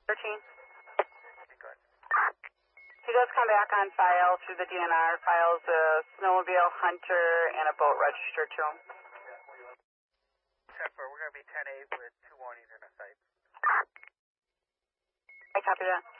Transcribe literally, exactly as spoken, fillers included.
thirteen. He does come back on file through the D N R. Files a snowmobile, hunter, and a boat registered to him. ten four, we're going to be ten eight with two warnings in our sights. I copy that.